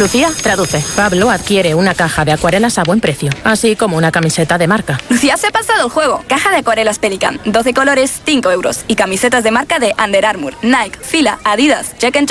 Lucía, traduce. Pablo adquiere una caja de acuarelas a buen precio, así como una camiseta de marca. Lucía se ha pasado el juego. Caja de acuarelas Pelican, 12 colores, 5 euros. Y camisetas de marca de Under Armour, Nike, Fila, Adidas, Jack &